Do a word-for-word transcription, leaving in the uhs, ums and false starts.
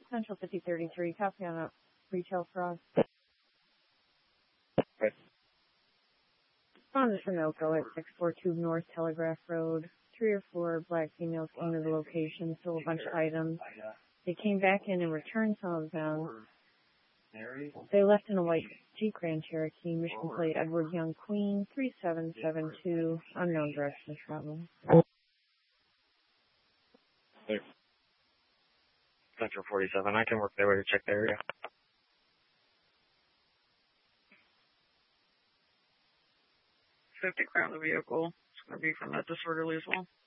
Central fifty thirty-three, copy on a retail fraud. Okay. Responded from Elko at six forty-two North Telegraph Road. Three or four black females came to the location, stole a bunch of items. They came back in and returned some of them. They left in a white Jeep Grand Cherokee, Michigan plate Edward Young Queen, three seven seven two, unknown direction of travel. Central forty-seven, I can work there to check the area. fifty ground the vehicle. It's going to be from that disorderly as well.